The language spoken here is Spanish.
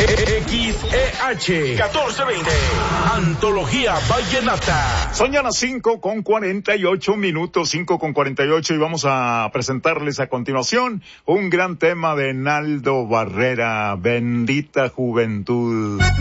XEH 1420. Antología Vallenata. Son ya las 5:48, 5:48, y vamos a presentarles a continuación un gran tema de Naldo Barrera, Bendita Juventud.